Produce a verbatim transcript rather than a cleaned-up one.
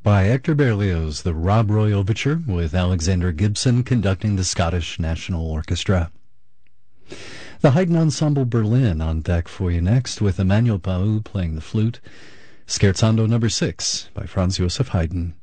By Hector Berlioz, the Rob Roy Overture, with Alexander Gibson conducting the Scottish National Orchestra. The Haydn Ensemble Berlin on deck for you next, with Emmanuel Pau playing the flute. Scherzando number six by Franz Joseph Haydn.